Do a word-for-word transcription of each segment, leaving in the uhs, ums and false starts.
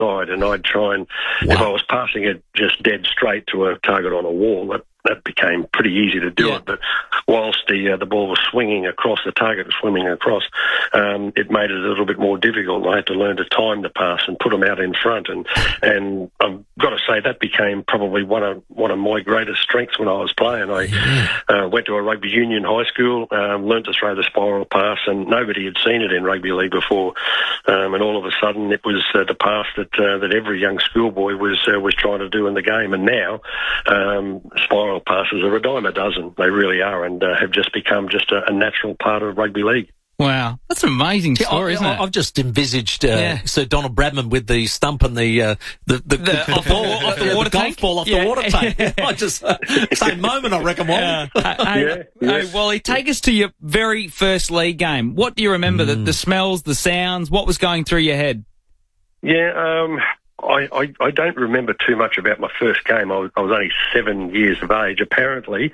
outside, and I'd try and, wow. if I was passing it just dead straight to a target on a wall, that, that became pretty easy to do yeah. it. But whilst the uh, the ball was swinging across, the target was swimming across, um, it made it a little bit more difficult. I had to learn to time the pass and put them out in front. And and I've got to say that became probably one of one of my greatest strengths when I was playing. I yeah. uh, went to a rugby union high school, um, learned to throw the spiral pass, and nobody had seen it in rugby league before. Um, and all of a sudden, it was uh, the pass that uh, that every young schoolboy was uh, was trying to do in the game. And now, um, spiral passes are a dime a dozen. They really are, and uh, have just become just a, a natural part of rugby league. Wow, that's an amazing story, I, isn't I, it? I've just envisaged uh, yeah. Sir Donald Bradman with the stump and the uh, the, the, the, the, the ball off the, the, water the golf ball off yeah. the water tank. Yeah. I just uh, same moment, I reckon. Uh, hey, yeah, yeah. hey, Wally, take us to your very first league game. What do you remember? Mm. The, the smells, the sounds. What was going through your head? Yeah. Um, I, I, I don't remember too much about my first game. I was, I was only seven years of age. Apparently,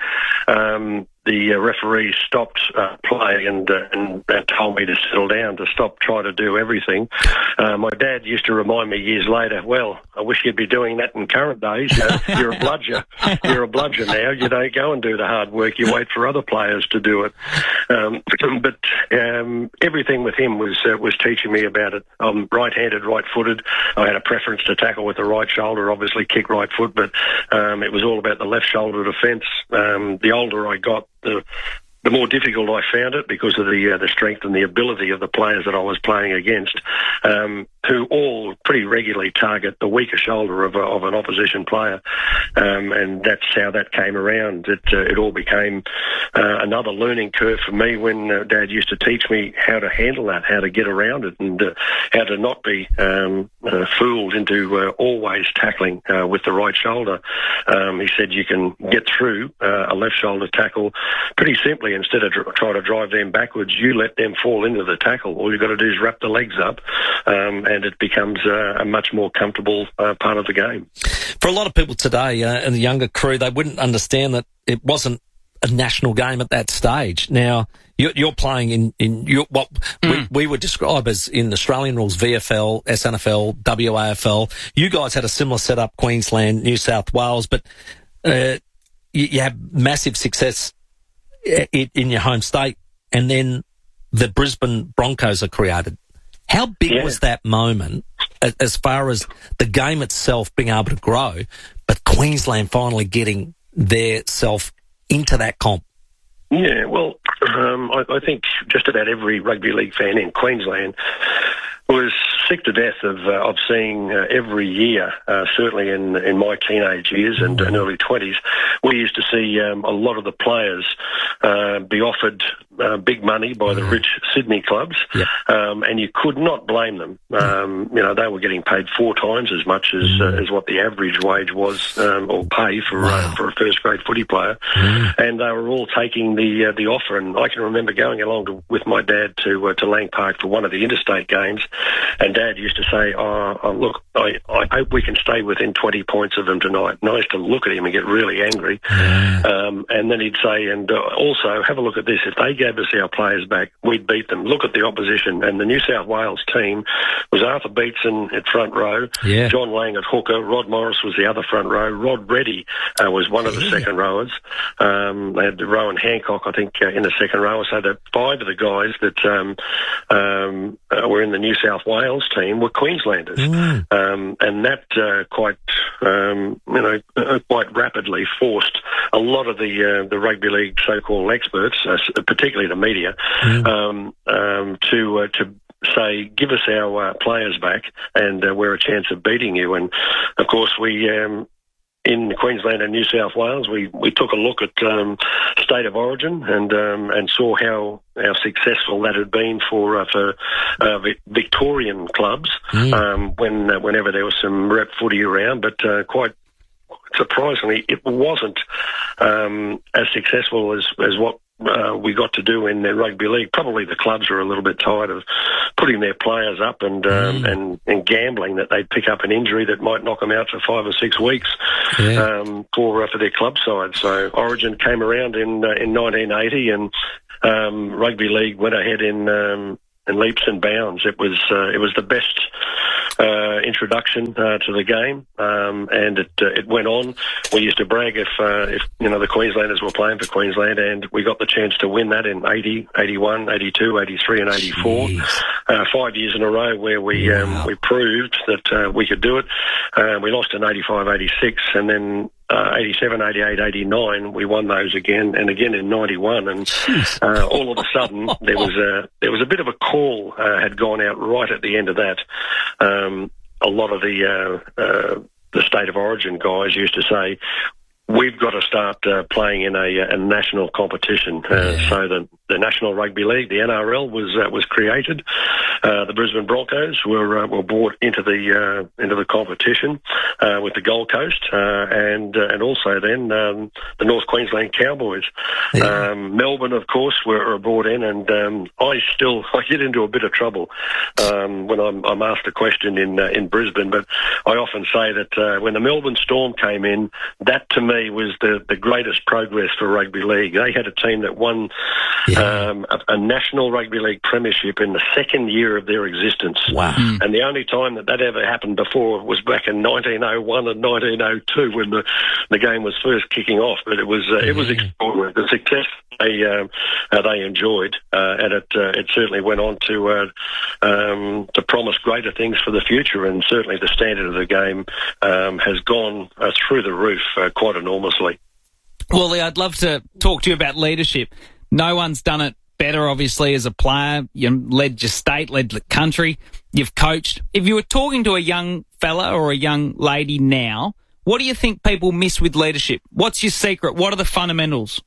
um, the uh, referee stopped uh, play and, uh, and and told me to settle down, to stop trying to do everything. Uh, my dad used to remind me years later, well, I wish you'd be doing that in current days. You know, you're a bludger. You're a bludger now. You don't go and do the hard work. You wait for other players to do it. Um, but um, everything with him was uh, was teaching me about it. I'm right-handed, right-footed. I had a preference to tackle with the right shoulder, obviously kick right foot, but um, it was all about the left shoulder defence. Um, the older I got, the the more difficult I found it because of the uh, the strength and the ability of the players that I was playing against, um, who all pretty regularly target the weaker shoulder of, a, of an opposition player, um, and that's how that came around. It uh, it all became uh, another learning curve for me when uh, Dad used to teach me how to handle that, how to get around it, and uh, how to not be um, uh, fooled into uh, always tackling uh, with the right shoulder. Um, he said you can get through uh, a left shoulder tackle pretty simply. Instead of dr- try to drive them backwards, you let them fall into the tackle. All you've got to do is wrap the legs up, um, and it becomes uh, a much more comfortable uh, part of the game. For a lot of people today, uh, and the younger crew, they wouldn't understand that it wasn't a national game at that stage. Now, you're, you're playing in, in your, what mm. we, we would describe as in Australian rules, V F L, S N F L, W A F L. You guys had a similar setup, Queensland, New South Wales, but uh, you, you have massive success in your home state, and then the Brisbane Broncos are created. How big yeah. was that moment as far as the game itself being able to grow, but Queensland finally getting their self into that comp? Yeah, well, um, I, I think just about every rugby league fan in Queensland was sick to death of uh, of seeing uh, every year, uh, certainly in in my teenage years and, and early twenties, we used to see um, a lot of the players uh, be offered uh, big money by the rich Sydney clubs, yep. um, and you could not blame them. Um, you know, they were getting paid four times as much as uh, as what the average wage was, um, or pay for wow. uh, for a first grade footy player, mm. and they were all taking the uh, the offer. And I can remember going along to, with my dad to uh, to Lang Park for one of the interstate games. And Dad used to say, oh, oh look, I, I hope we can stay within twenty points of them tonight. And I used to look at him and get really angry. Yeah. Um, and then he'd say, and uh, also, have a look at this. If they gave us our players back, we'd beat them. Look at the opposition. And the New South Wales team was Arthur Beetson at front row, yeah. John Lang at hooker, Rod Morris was the other front row, Rod Reddy uh, was one of the yeah. second rowers. Um, they had Rowan Hancock, I think, uh, in the second row. So that five of the guys that um, um, uh, were in the New South Wales team were Queenslanders, mm. um, and that uh, quite um, you know uh, quite rapidly forced a lot of the uh, the rugby league so-called experts, uh, particularly the media, mm. um, um, to uh, to say, give us our uh, players back, and uh, we're a chance of beating you. And of course, we. Um, In Queensland and New South Wales, we, we took a look at um, state of origin and um, and saw how how successful that had been for uh, for uh, Victorian clubs mm. um, when uh, whenever there was some rep footy around, but uh, quite surprisingly, it wasn't um, as successful as as what. Uh, we got to do in the rugby league. Probably the clubs are a little bit tired of putting their players up and um, mm. and, and gambling that they'd pick up an injury that might knock them out for five or six weeks yeah. um, for uh, for their club side. So Origin came around in uh, in nineteen eighty, and um, rugby league went ahead in um, in leaps and bounds. It was uh, it was the best uh, introduction uh, to the game, um, and it uh, it went on. We used to brag if uh, if you know the Queenslanders were playing for Queensland, and we got the chance to win that in eighty, eighty-one, eighty-two, eighty-three, and eighty-four. Uh, five years in a row where we wow. um, we proved that uh, we could do it. Uh, we lost in eighty-five, eighty-six, and then uh, eighty-seven, eighty-eight, eighty-nine. We won those again, and again in ninety-one. And uh, all of a sudden, there was a there was a bit of a call uh, had gone out right at the end of that. Um, a lot of the uh, uh, the state of origin guys used to say, we've got to start uh, playing in a, a national competition. Uh, yeah. So the, the National Rugby League, the N R L, was uh, was created. Uh, the Brisbane Broncos were uh, were brought into the uh, into the competition uh, with the Gold Coast, uh, and uh, and also then um, the North Queensland Cowboys. Yeah. Um, Melbourne, of course, were, were brought in, and um, I still I get into a bit of trouble um, when I'm, I'm asked a question in uh, in Brisbane. But I often say that uh, when the Melbourne Storm came in, that to me was the, the greatest progress for rugby league. They had a team that won yeah. um, a, a national rugby league premiership in the second year of their existence. Wow. Mm. And the only time that that ever happened before was back in nineteen oh one and nineteen oh two when the, the game was first kicking off. But it was uh, it was extraordinary. The success they uh, uh, they enjoyed, uh, and it uh, it certainly went on to uh, um, to promise greater things for the future. And certainly the standard of the game um, has gone uh, through the roof uh, quite enormously. Wally, I'd love to talk to you about leadership. No one's done it better, obviously, as a player. You led your state, led the country. You've coached. If you were talking to a young fella or a young lady now, what do you think people miss with leadership? What's your secret? What are the fundamentals?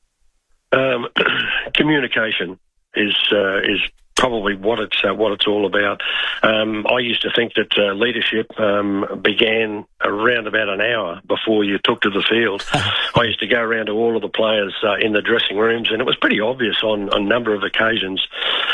Um, communication is uh, is probably what it's uh, what it's all about. Um, I used to think that uh, leadership um, began around about an hour before you took to the field. I used to go around to all of the players uh, in the dressing rooms, and it was pretty obvious on, on a number of occasions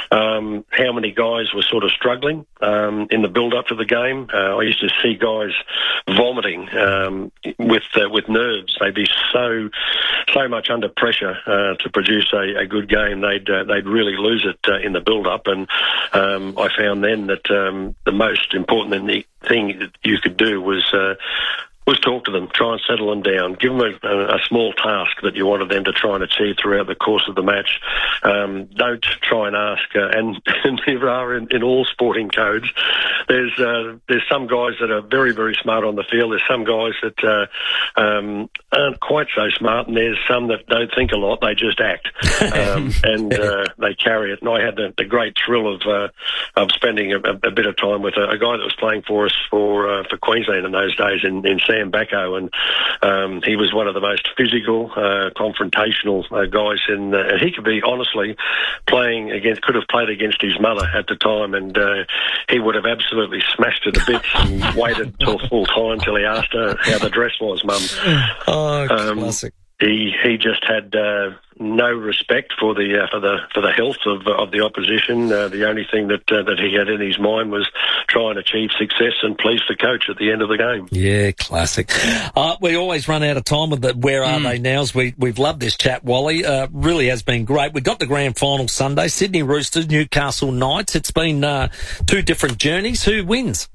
um, how many guys were sort of struggling um, in the build-up to the game. Uh, I used to see guys vomiting um, with uh, with nerves. They'd be so so much under pressure uh, to produce a, a good game. They'd uh, they'd really lose it uh, in the build-up. And um, I found then that um, the most important thing that you could do was uh, was talk to them, try and settle them down, give them a, a small task that you wanted them to try and achieve throughout the course of the match. Um, don't try and ask, uh, and, and there are in, in all sporting codes, there's uh, there's some guys that are very, very smart on the field. There's some guys that uh, um, aren't quite so smart, and there's some that don't think a lot. They just act, um, and uh, they carry it. And I had the, the great thrill of uh, of spending a, a bit of time with a, a guy that was playing for us for uh, for Queensland in those days in, in Sam Bacco, and um, he was one of the most physical, uh, confrontational uh, guys, in, uh, and he could be honestly playing against, could have played against his mother at the time, and uh, he would have absolutely smashed her to bits and waited till full time till he asked her how the dress was, Mum. Oh, um, classic. He he just had uh, no respect for the uh, for the for the health of of the opposition. Uh, the only thing that uh, that he had in his mind was try and achieve success and please the coach at the end of the game. Yeah, classic. Uh, we always run out of time with the where are mm. they nows. We we've loved this chat, Wally. Uh, really has been great. We got the grand final Sunday, Sydney Roosters, Newcastle Knights. It's been uh, two different journeys. Who wins?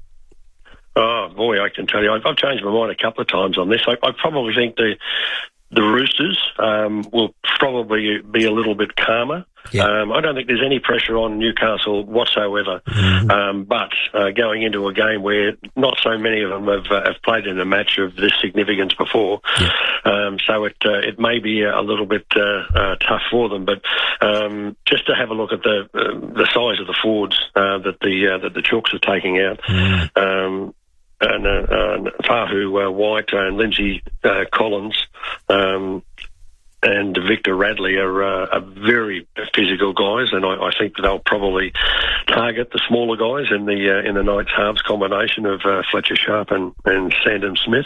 Oh boy, I can tell you, I've, I've changed my mind a couple of times on this. I, I probably think the The Roosters um, will probably be a little bit calmer. Yeah. Um, I don't think there's any pressure on Newcastle whatsoever. Mm-hmm. Um, but uh, going into a game where not so many of them have, uh, have played in a match of this significance before, yeah. um, so it uh, it may be a little bit uh, uh, tough for them. But um, just to have a look at the uh, the size of the forwards uh, that the uh, that the Chooks are taking out. Mm. Um, And uh, uh, Fahu uh, White and Lindsay uh, Collins um, and Victor Radley are, uh, are very physical guys, and I, I think that they'll probably target the smaller guys in the uh, in the Knights halves combination of uh, Fletcher Sharp and, and Sandon Smith.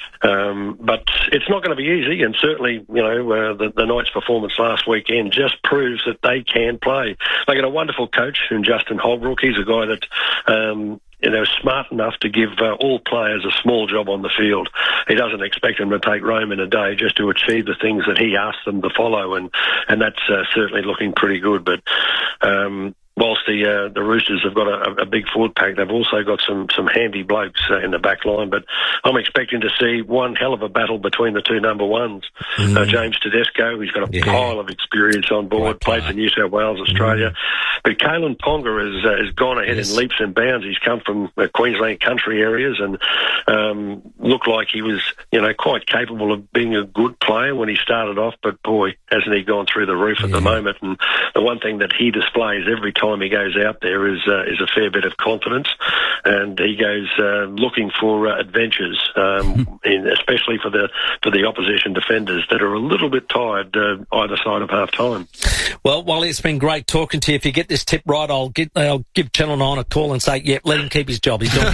Um, but it's not going to be easy, and certainly, you know, uh, the, the Knights' performance last weekend just proves that they can play. They got a wonderful coach in Justin Holbrook. He's a guy that um, you know, smart enough to give uh, all players a small job on the field. He doesn't expect them to take Rome in a day just to achieve the things that he asks them to follow, and, and that's uh, certainly looking pretty good. But um, whilst the uh, the Roosters have got a, a big forward pack, they've also got some some handy blokes uh, in the back line. But I'm expecting to see one hell of a battle between the two number ones. Mm. Uh, James Tedesco, who's got a yeah. pile of experience on board, right, played for New South Wales, Australia. Mm. But Kalen Ponga has, uh, has gone ahead yes. in leaps and bounds. He's come from uh, Queensland country areas and um, looked like he was, you know, quite capable of being a good player when he started off. But boy, hasn't he gone through the roof at yeah. the moment. And the one thing that he displays every time he goes out there is uh, is a fair bit of confidence, and he goes uh, looking for uh, adventures, um, in, especially for the for the opposition defenders that are a little bit tired uh, either side of half time. Well, Wally, it's been great talking to you. If you get this tip right, I'll get I'll give Channel nine a call and say, "Yep, let him keep his job. He's doing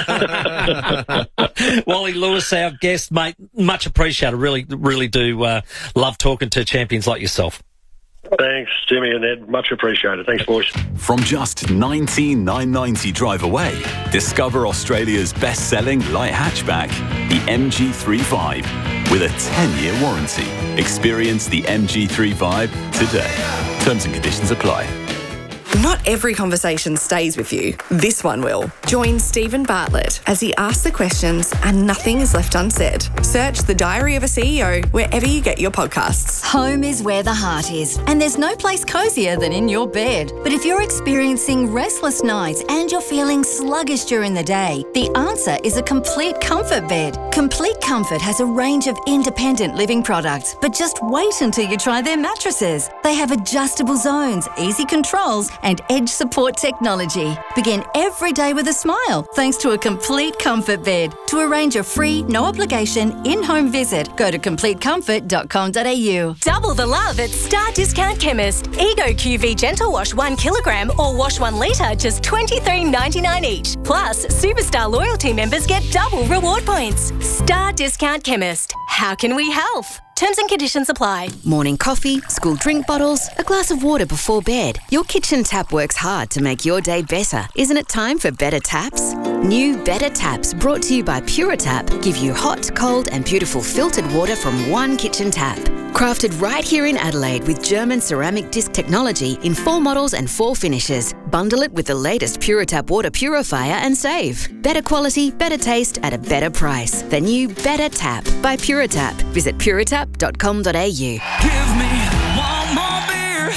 well." Wally Lewis, our guest, mate, much appreciated. Really, really do uh, love talking to champions like yourself. Thanks, Jimmy and Ed. Much appreciated. Thanks, boys. From just nineteen thousand nine hundred ninety drive away, discover Australia's best-selling light hatchback, the M G thirty-five, with a ten-year warranty. Experience the M G thirty-five today. Terms and conditions apply. Not every conversation stays with you. This one will. Join Stephen Bartlett as he asks the questions and nothing is left unsaid. Search The Diary of a C E O wherever you get your podcasts. Home is where the heart is, and there's no place cosier than in your bed. But if you're experiencing restless nights and you're feeling sluggish during the day, the answer is a Complete Comfort bed. Complete Comfort has a range of independent living products, but just wait until you try their mattresses. They have adjustable zones, easy controls, and edge support technology. Begin every day with a smile thanks to a Complete Comfort bed. To arrange a free, no obligation, in-home visit, go to complete comfort dot com dot a u. Double the love at Star Discount Chemist. Ego Q V Gentle Wash one kilogram or wash one litre, just twenty-three ninety-nine each. Plus, Superstar loyalty members get double reward points. Star Discount Chemist. How can we help? Terms and conditions apply. Morning coffee, school drink bottles, a glass of water before bed. Your kitchen tap works hard to make your day better. Isn't it time for better taps? New Better Taps, brought to you by Puritap, give you hot, cold and beautiful filtered water from one kitchen tap. Crafted right here in Adelaide with German ceramic disc technology in four models and four finishes. Bundle it with the latest Puritap water purifier and save. Better quality, better taste at a better price. The new Better Tap by Puritap. Visit puritap dot com dot a u. Give me one more beer.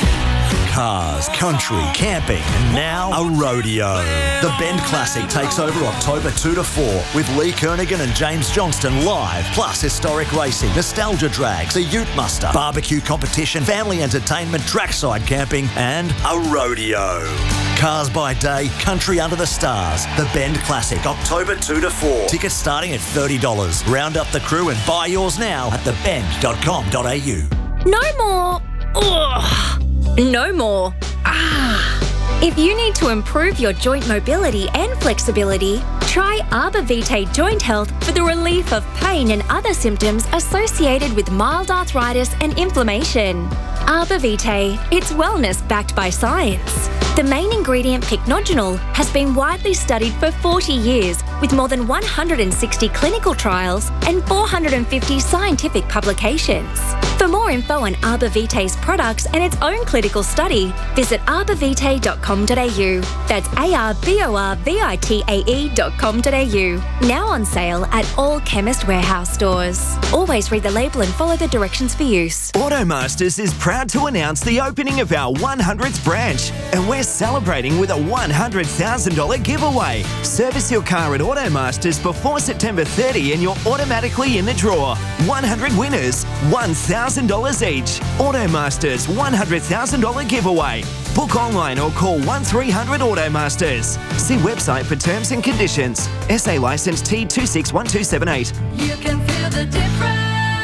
Cars, country, camping, and now a rodeo. The Bend Classic takes over October two to four with Lee Kernaghan and James Johnston live, plus historic racing, nostalgia drags, a ute muster, barbecue competition, family entertainment, trackside camping, and a rodeo. Cars by day, country under the stars. The Bend Classic, October two to four. Tickets starting at thirty dollars. Round up the crew and buy yours now at the bend dot com dot a u. No more. Ugh. No more. Ah. If you need to improve your joint mobility and flexibility, try Arbor Vitae Joint Health for the relief of pain and other symptoms associated with mild arthritis and inflammation. Arbor Vitae, it's wellness backed by science. The main ingredient, pycnogenol, has been widely studied for forty years with more than one hundred sixty clinical trials and four hundred fifty scientific publications. For more info on Arbor Vitae's products and its own clinical study, visit arbor vitae dot com dot a u. That's A R B O R V I T A E dot com dot a u. Now on sale at all Chemist Warehouse stores. Always read the label and follow the directions for use. Automasters is proud to announce the opening of our one hundredth branch, and we're celebrating with a one hundred thousand dollars giveaway. Service your car at Automasters before September thirtieth and you're automatically in the draw. one hundred winners, one thousand dollars each. Automasters one hundred thousand dollars giveaway. Book online or call one three hundred Automasters. See website for terms and conditions. S A licence T two six one two seven eight. You can feel the difference.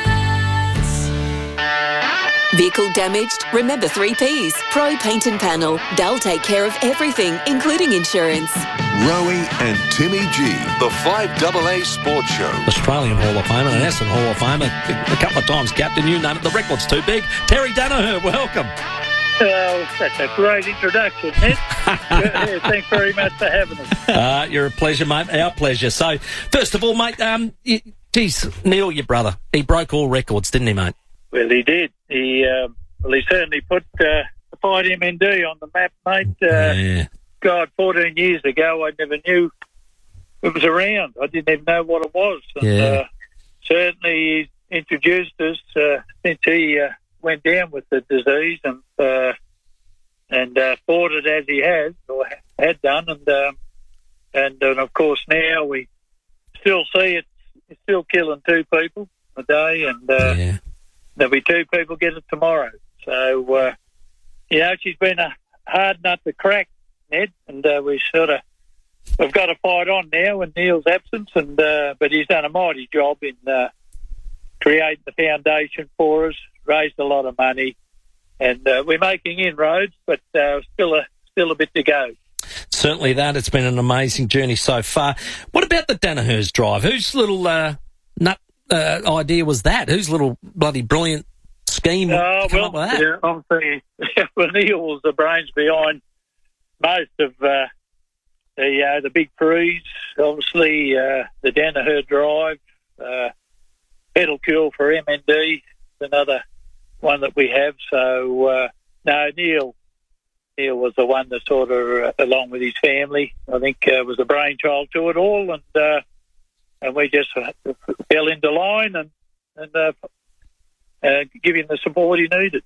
Vehicle damaged? Remember three Ps. Pro Paint and Panel. They'll take care of everything, including insurance. Rowie and Timmy G, the five double A Sports Show. Australian Hall of Famer, an Essendon Hall of Famer, a couple of times captain, you name it, the record's too big. Terry Danaher, welcome. Oh, that's a great introduction, Ed. Yeah, thanks very much for having us. Uh, you're a pleasure, mate. Our pleasure. So, first of all, mate, um, you, geez, Neil, your brother, he broke all records, didn't he, mate? Well, he did. He, uh, well, he certainly put uh, to fight M N D on the map, mate. Uh, yeah. God, fourteen years ago, I never knew it was around. I didn't even know what it was. And, Yeah. uh, certainly he introduced us uh, since he uh, went down with the disease and uh, and uh, fought it as he has or had done, and um, and and of course now we still see it. It's still killing two people a day, and uh, Yeah. there'll be two people get it tomorrow. So uh, you know, she's been a hard nut to crack, Ned, and uh, we sort of we've got to fight on now in Neil's absence, and uh, but he's done a mighty job in uh, creating the foundation for us, raised a lot of money, and uh, we're making inroads, but uh, still a still a bit to go. Certainly that. It's been an amazing journey so far. What about the Danaher's Drive? Whose little uh, nut uh, idea was that? Whose little bloody brilliant scheme Oh, come well, up with that? yeah, obviously, well, Neil was the brains behind most of uh, the uh, the big freeze. Obviously, uh, the Danaher Drive, uh, Pedal Cure for M N D, another one that we have. So, uh, no, Neil, Neil was the one that sort of, uh, along with his family, I think, uh, was the brainchild to it all, and uh, and we just uh, fell into line and and uh, uh, give him the support he needed.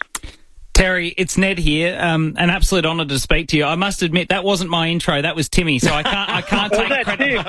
Terry, it's Ned here. Um, an absolute honour to speak to you. I must admit that wasn't my intro. That was Timmy. So I can't. I can't Well, take that's credit. him.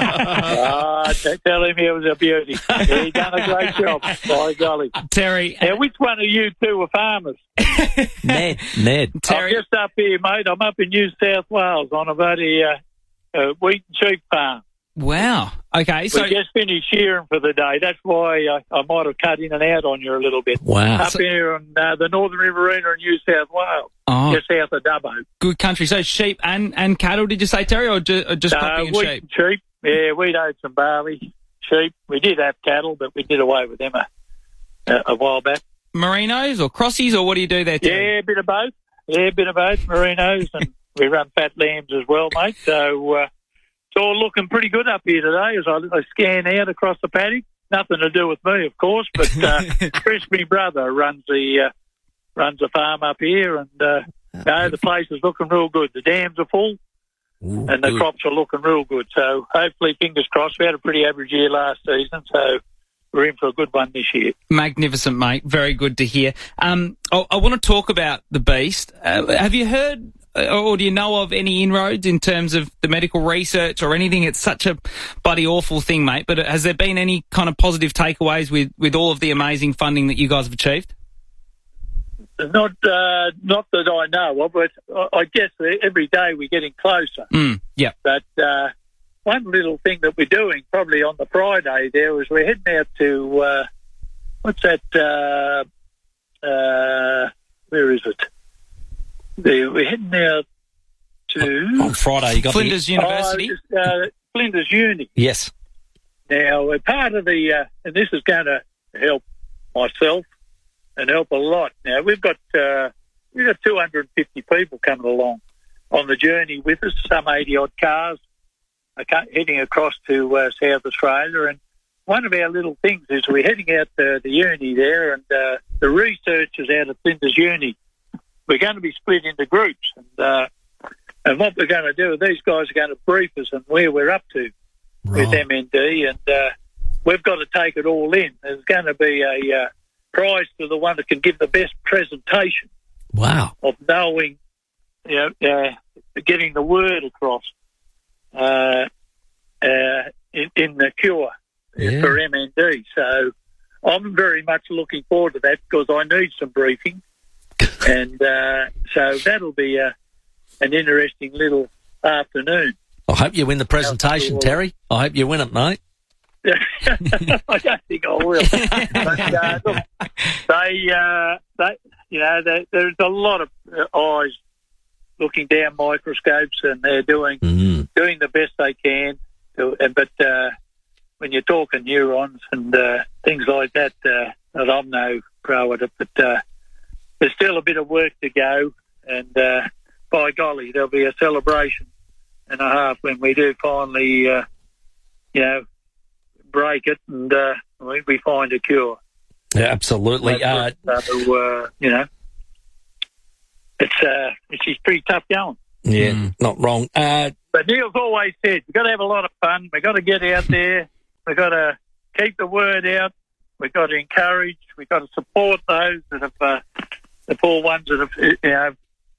Ah, t- tell him he was a beauty. He done a great job. By golly, Terry. Now, which one of you two are farmers? Ned. Ned. Terry. I'm just up here, mate. I'm up in New South Wales on a bloody uh, uh, wheat and sheep farm. Wow. Okay. So we just finished shearing for the day. That's why I, I might have cut in and out on you a little bit. Wow. Up So- here on uh, the Northern Riverina in New South Wales, Oh. just south of Dubbo. good country. So sheep and, and cattle. Did you say, Terry, or ju- or just Uh, cropping and wheat sheep? and sheep. Yeah, we'd had some barley, sheep. We did have cattle, but we did away with them a, a, a while back. Merinos or crossies, or what do you do there, Terry? Yeah, a bit of both. Yeah, a bit of both. Merinos, and we run fat lambs as well, mate. So uh, it's all looking pretty good up here today as I, I scan out across the paddock. Nothing to do with me, of course, but uh, Chris, my brother, runs the uh, runs the farm up here, and uh, no, the place is looking real good. The dams are full, Ooh, and the good. crops are looking real good. So hopefully, fingers crossed. We had a pretty average year last season, so we're in for a good one this year. Magnificent, mate. Very good to hear. Um, I, I want to talk about the beast. Uh, have you heard uh, or do you know of any inroads in terms of the medical research or anything? It's such a bloody awful thing, mate. But has there been any kind of positive takeaways with, with all of the amazing funding that you guys have achieved? Not, uh, not that I know of, but I I guess every day we're getting closer. Mm, yeah. But uh, one little thing that we're doing, probably on the Friday there, is we're heading out to uh, what's that? Uh, uh, where is it? The, we're heading out to On Friday, you got Flinders the... University. Oh, uh, Flinders Uni. Yes. Now, we're part of the, uh, and this is going to help myself and help a lot. Now, we've got uh, we've got two hundred fifty people coming along on the journey with us, some eighty odd cars are ca- heading across to uh, South Australia. And one of our little things is we're heading out to the uni there, and uh, the researchers out of Flinders Uni, we're going to be split into groups. And, uh, and what we're going to do, these guys are going to brief us on where we're up to with M N D, and uh, we've got to take it all in. There's going to be a uh, prize to the one that can give the best presentation Wow. of knowing, you know, uh, getting the word across uh, uh, in, in the cure Yeah. for M N D. So I'm very much looking forward to that because I need some briefing, and uh, so that'll be a, an interesting little afternoon. I hope you win the presentation, Terry. I hope you win it, mate. I don't think I will. But, uh, look, they, uh, they, you know, they, there's a lot of uh, eyes looking down microscopes, and they're doing Mm. doing the best they can. To, and but uh, when you're talking neurons and uh, things like that, uh, that I'm no pro at it, but uh, there's still a bit of work to go. And uh, by golly, there'll be a celebration and a half when we do finally, uh, you know, break it and uh, we, we find a cure. Yeah, absolutely. Uh, So, uh, you know, it's uh, she's pretty tough going. Yeah, mm. not wrong. Uh, but Neil's always said, we've got to have a lot of fun. We've got to get out there. We've got to keep the word out. We've got to encourage. We've got to support those that have, uh, the poor ones that have, you know,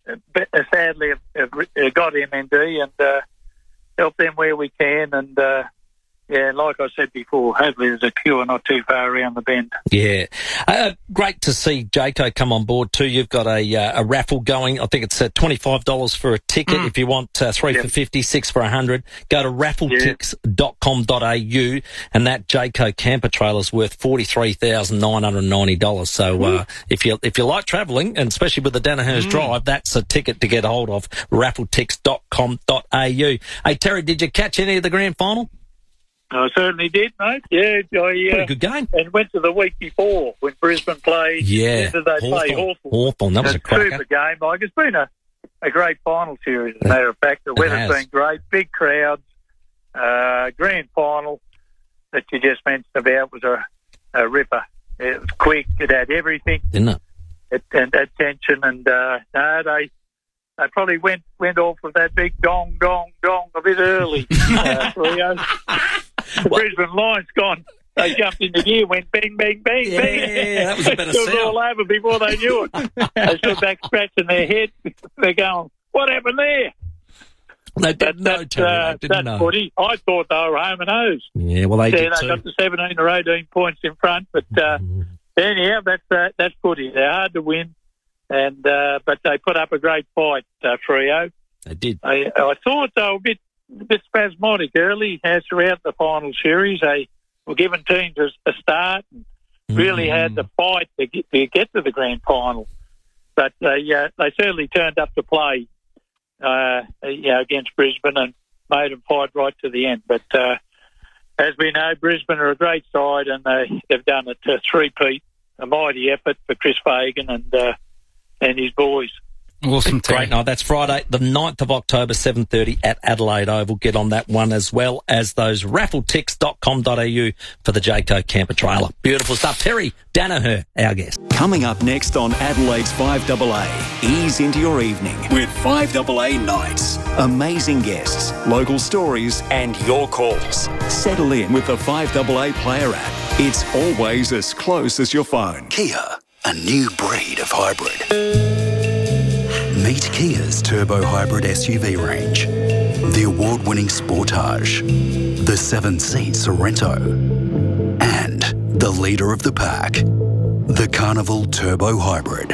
sadly have, have got M N D, and uh, help them where we can. And, uh, yeah, like I said before, hopefully there's a cure not too far around the bend. Yeah. Uh, great to see Jayco come on board too. You've got a uh, a raffle going. I think it's uh, twenty-five dollars for a ticket. Mm. If you want uh, three yep. for fifty, six for one hundred, go to raffletix dot com dot a u, and that Jayco camper trailer is worth forty-three thousand nine hundred ninety dollars. So uh, if you if you like travelling, and especially with the Danaher's mm. Drive, that's a ticket to get a hold of, raffletix dot com dot a u. Hey, Terry, did you catch any of the grand final? I certainly did, mate. Yeah, I, uh, pretty good game. And went to the week before when Brisbane played. Yeah, did they Hawthorn. play Hawthorn? Hawthorn, that was a cracker. Super game. Like, it's been a, a great final series, as a matter of fact. The weather's been great, big crowds. Uh, grand final that you just mentioned about was a, a ripper. It was quick. It had everything. Didn't it? It and attention, and uh, no, they they probably went went off with that big dong dong dong a bit early. uh, Rio. The Brisbane Lions gone. They jumped in the gear, went bang, bang, bang, yeah, bang. Yeah, that was a better sound. It was sound. all over before they knew it. They stood back scratching their head. They're going, what happened there? They didn't know, Terry. Uh, They didn't that's know. footy. I thought they were home and hosed. Yeah, well, they yeah, did they too. got to seventeen or eighteen points in front. But uh, Mm-hmm. anyhow, that's, uh, that's footy. They're hard to win. and uh, But they put up a great fight, uh, Freo. They did. I, I thought they were a bit, a bit spasmodic early as throughout the final series. They were giving teams a, a start and really Mm. had to fight to get, to get to the grand final. But uh, yeah, they certainly turned up to play uh, you know, against Brisbane and made them fight right to the end. But uh, as we know, Brisbane are a great side, and they, they've done it to three-peat, a mighty effort for Chris Fagan and uh, and his boys. Awesome, Terry. Great night. That's Friday, the ninth of October, seven thirty at Adelaide Oval. Get on that one, as well as those raffletix dot com dot a u for the Jayco camper trailer. Beautiful stuff. Terry Danaher, our guest. Coming up next on Adelaide's five A A, ease into your evening with five A A Nights. Amazing guests, local stories, and your calls. Settle in with the five A A Player app. It's always as close as your phone. Kia, a new breed of hybrid. Meet Kia's turbo hybrid S U V range. The award-winning Sportage, the seven-seat Sorrento, and the leader of the pack, the Carnival Turbo Hybrid.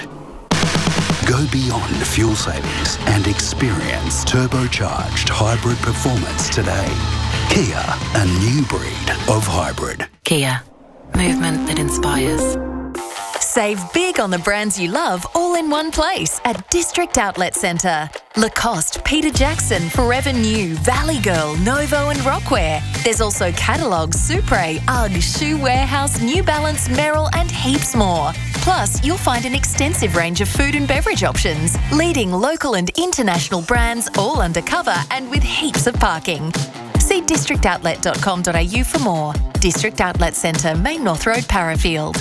Go beyond fuel savings and experience turbocharged hybrid performance today. Kia, a new breed of hybrid. Kia, movement that inspires. Save big on the brands you love all in one place at District Outlet Centre. Lacoste, Peter Jackson, Forever New, Valley Girl, Novo and Rockwear. There's also catalogues, Supre, UGG, Shoe Warehouse, New Balance, Merrill and heaps more. Plus, you'll find an extensive range of food and beverage options, leading local and international brands all undercover and with heaps of parking. See district outlet dot com dot a u for more. District Outlet Centre, Main North Road, Parafield.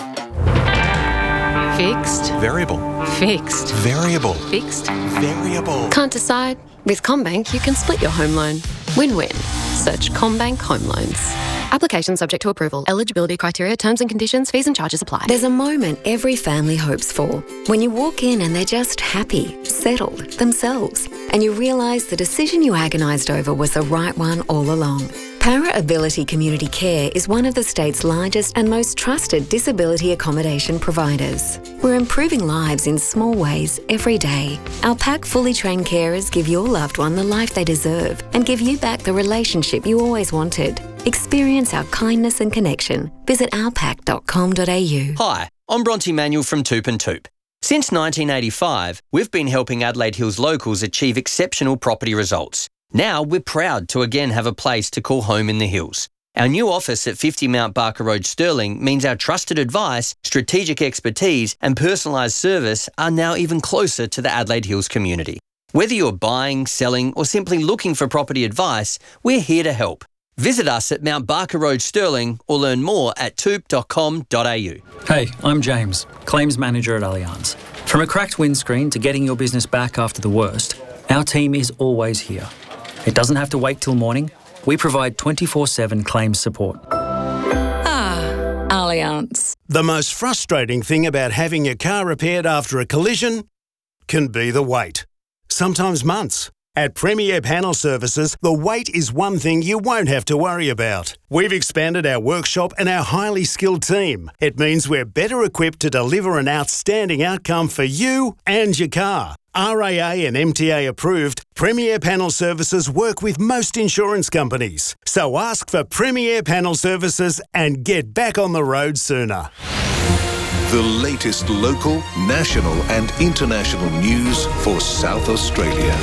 Fixed. Variable. Fixed. Variable. Fixed. Variable. Can't decide? With CommBank, you can split your home loan. Win-win. Search CommBank Home Loans. Application subject to approval. Eligibility criteria, terms and conditions, fees and charges apply. There's a moment every family hopes for. When you walk in and they're just happy, settled, themselves, and you realise the decision you agonised over was the right one all along. Para Ability Community Care is one of the state's largest and most trusted disability accommodation providers. We're improving lives in small ways every day. Our pack fully trained carers give your loved one the life they deserve and give you back the relationship you always wanted. Experience our kindness and connection. Visit our pack dot com dot a u. Hi, I'm Bronte Manuel from Toop and Toop. Since nineteen eighty-five, we've been helping Adelaide Hills locals achieve exceptional property results. Now we're proud to again have a place to call home in the hills. Our new office at fifty Mount Barker Road, Stirling, means our trusted advice, strategic expertise and personalised service are now even closer to the Adelaide Hills community. Whether you're buying, selling or simply looking for property advice, we're here to help. Visit us at Mount Barker Road, Stirling, or learn more at toop dot com dot a u. Hey, I'm James, Claims Manager at Allianz. From a cracked windscreen to getting your business back after the worst, our team is always here. It doesn't have to wait till morning. We provide twenty-four seven claims support. Ah, Allianz. The most frustrating thing about having your car repaired after a collision can be the wait. Sometimes months. At Premier Panel Services, the wait is one thing you won't have to worry about. We've expanded our workshop and our highly skilled team. It means we're better equipped to deliver an outstanding outcome for you and your car. R A A and M T A approved, Premier Panel Services work with most insurance companies. So ask for Premier Panel Services and get back on the road sooner. The latest local, national and international news for South Australia.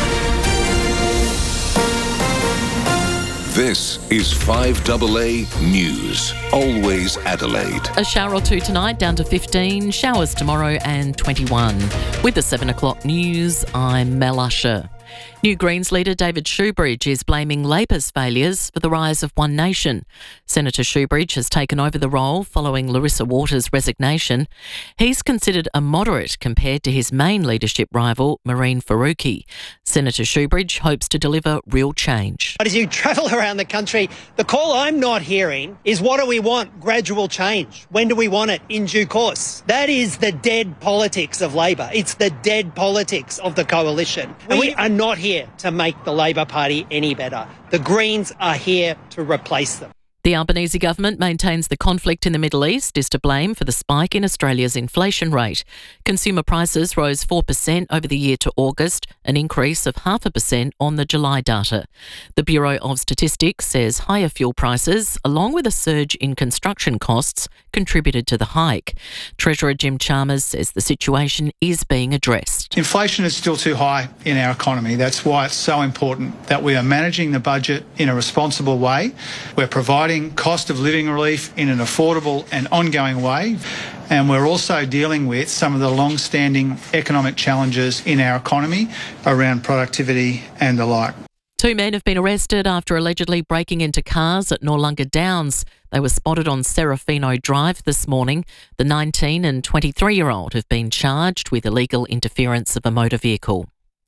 This is five A A News. Always Adelaide. A shower or two tonight, down to fifteen. Showers tomorrow and twenty-one. With the seven o'clock news, I'm Mel Usher. New Greens leader David Shoebridge is blaming Labor's failures for the rise of One Nation. Senator Shoebridge has taken over the role following Larissa Waters' resignation. He's considered a moderate compared to his main leadership rival, Mehreen Faruqi. Senator Shoebridge hopes to deliver real change. But as you travel around the country, the call I'm not hearing is what do we want? Gradual change. When do we want it? In due course. That is the dead politics of Labor. It's the dead politics of the coalition. And we are not here to make the Labor Party any better. The Greens are here to replace them. The Albanese government maintains the conflict in the Middle East is to blame for the spike in Australia's inflation rate. Consumer prices rose four percent over the year to August, an increase of half a percent on the July data. The Bureau of Statistics says higher fuel prices, along with a surge in construction costs, contributed to the hike. Treasurer Jim Chalmers says the situation is being addressed. Inflation is still too high in our economy. That's why it's so important that we are managing the budget in a responsible way. We're providing cost of living relief in an affordable and ongoing way. And we're also dealing with some of the long-standing economic challenges in our economy around productivity and the like. Two men have been arrested after allegedly breaking into cars at Noarlunga Downs. They were spotted on Serafino Drive this morning. The nineteen and twenty-three-year-old have been charged with illegal interference of a motor vehicle.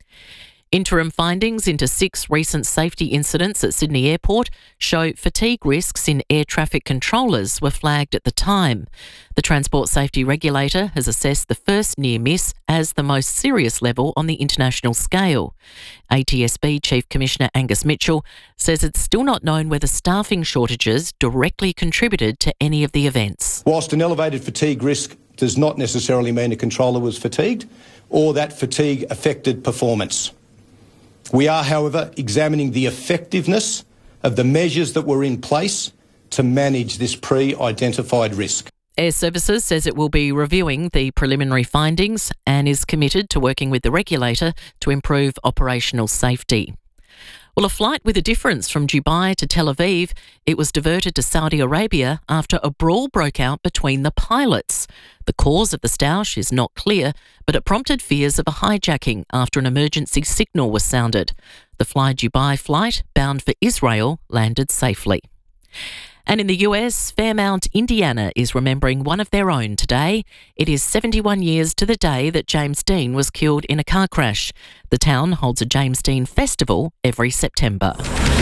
Interim findings into six recent safety incidents at Sydney Airport show fatigue risks in air traffic controllers were flagged at the time. The Transport Safety Regulator has assessed the first near miss as the most serious level on the international scale. A T S B Chief Commissioner Angus Mitchell says it's still not known whether staffing shortages directly contributed to any of the events. Whilst an elevated fatigue risk does not necessarily mean a controller was fatigued or that fatigue affected performance. We are, however, examining the effectiveness of the measures that were in place to manage this pre-identified risk. Air Services says it will be reviewing the preliminary findings and is committed to working with the regulator to improve operational safety. Well, a flight with a difference from Dubai to Tel Aviv, it was diverted to Saudi Arabia after a brawl broke out between the pilots. The cause of the stoush is not clear, but it prompted fears of a hijacking after an emergency signal was sounded. The Fly Dubai flight, bound for Israel, landed safely. And in the U S, Fairmount, Indiana is remembering one of their own today. It is seventy-one years to the day that James Dean was killed in a car crash. The town holds a James Dean festival every September.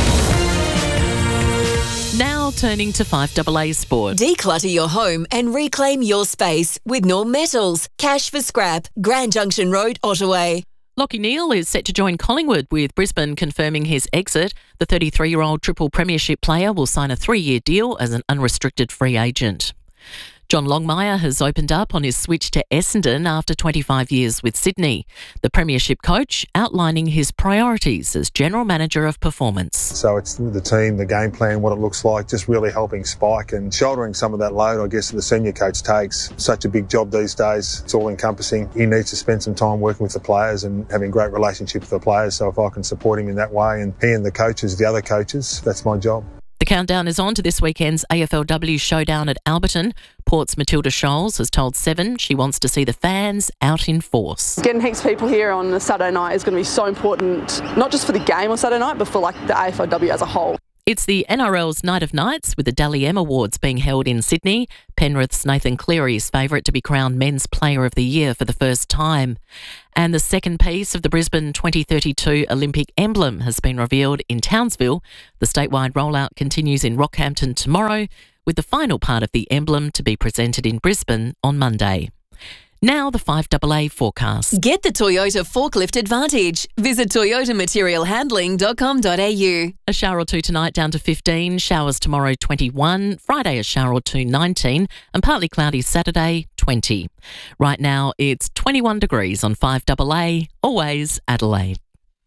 Now turning to five A A Sport. Declutter your home and reclaim your space with Norm Metals. Cash for scrap. Grand Junction Road, Ottaway. Lachie Neale is set to join Collingwood, with Brisbane confirming his exit. The thirty-three-year-old triple premiership player will sign a three-year deal as an unrestricted free agent. John Longmire has opened up on his switch to Essendon after twenty-five years with Sydney. The premiership coach outlining his priorities as General Manager of Performance. So it's the team, the game plan, what it looks like, just really helping Spike and shouldering some of that load, I guess, that the senior coach takes. Such a big job these days. It's all encompassing. He needs to spend some time working with the players and having great relationship with the players. So if I can support him in that way, and he and the coaches, the other coaches, that's my job. The countdown is on to this weekend's A F L W showdown at Alberton. Port's Matilda Scholes has told Seven she wants to see the fans out in force. Getting heaps of people here on a Saturday night is going to be so important, not just for the game on Saturday night, but for like the A F L W as a whole. It's the N R L's Night of Nights with the Dally M Awards being held in Sydney. Penrith's Nathan Cleary's favourite to be crowned Men's Player of the Year for the first time. And the second piece of the Brisbane twenty thirty-two Olympic emblem has been revealed in Townsville. The statewide rollout continues in Rockhampton tomorrow, with the final part of the emblem to be presented in Brisbane on Monday. Now the five A A forecast. Get the Toyota Forklift Advantage. Visit toyota material handling dot com dot a u. A shower or two tonight down to fifteen, showers tomorrow twenty-one, Friday a shower or two nineteen, and partly cloudy Saturday twenty. Right now it's twenty-one degrees on five A A, always Adelaide.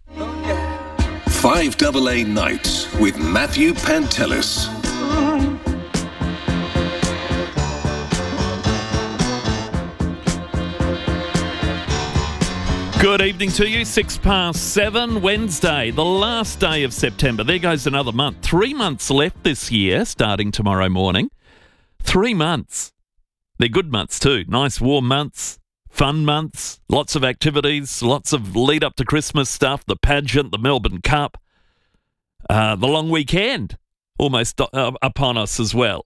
five A A Nights with Matthew Pantelis. Good evening to you. Six past seven, Wednesday, the last day of September. There goes another month. Three months left this year, starting tomorrow morning. Three months. They're good months too. Nice warm months, fun months, lots of activities, lots of lead up to Christmas stuff, the pageant, the Melbourne Cup, uh, the long weekend almost uh, upon us as well.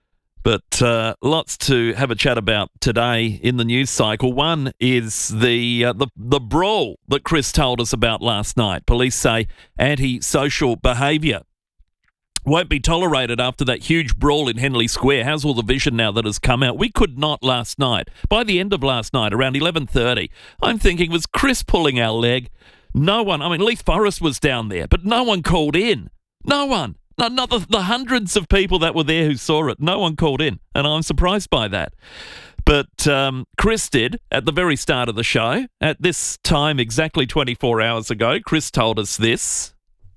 But uh, lots to have a chat about today in the news cycle. One is the, uh, the the brawl that Chris told us about last night. Police say anti-social behaviour won't be tolerated after that huge brawl in Henley Square. How's all the vision now that has come out? We could not last night. By the end of last night, around eleven thirty, I'm thinking, was Chris pulling our leg? No one. I mean, Leith Forrest was down there, but no one called in. No one. Not, not the, the hundreds of people that were there who saw it. No one called in, and I'm surprised by that. But um, Chris did at the very start of the show. At this time, exactly twenty-four hours ago, Chris told us this.